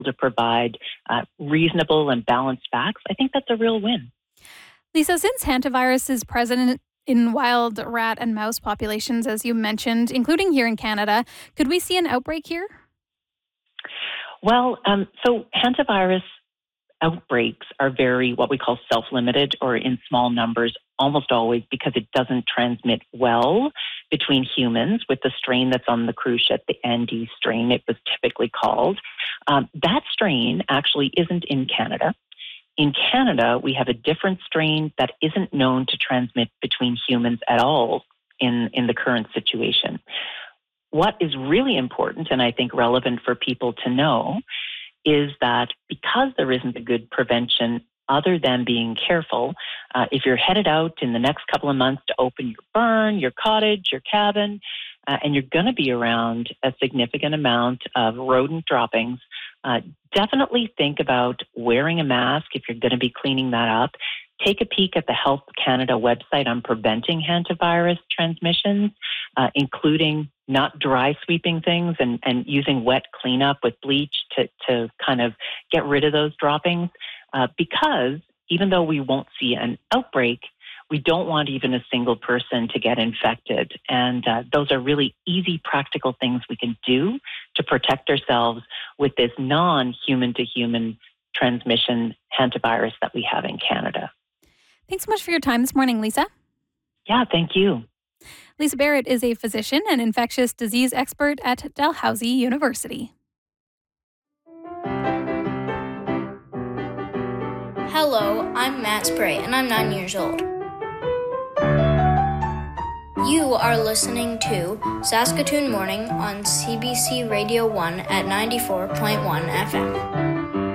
to provide reasonable and balanced facts, I think that's a real win. Lisa, since hantavirus is present in wild rat and mouse populations, as you mentioned, including here in Canada, could we see an outbreak here? Well, so hantavirus outbreaks are very what we call self-limited or in small numbers almost always because it doesn't transmit well between humans with the strain that's on the cruise ship, the ND strain it was typically called. That strain actually isn't in Canada. In Canada, we have a different strain that isn't known to transmit between humans at all in the current situation. What is really important and I think relevant for people to know is that because there isn't a good prevention other than being careful, if you're headed out in the next couple of months to open your barn, your cottage, your cabin, and you're going to be around a significant amount of rodent droppings, definitely think about wearing a mask if you're going to be cleaning that up. Take a peek at the Health Canada website on preventing hantavirus transmissions, including not dry sweeping things and using wet cleanup with bleach to kind of get rid of those droppings. Because even though we won't see an outbreak, we don't want even a single person to get infected. And those are really easy, practical things we can do to protect ourselves with this non-human to human transmission hantavirus that we have in Canada. Thanks so much for your time this morning, Lisa. Yeah, thank you. Lisa Barrett is a physician and infectious disease expert at Dalhousie University. Hello, I'm Matt Spray, and I'm 9 years old. You are listening to Saskatoon Morning on CBC Radio 1 at 94.1 FM.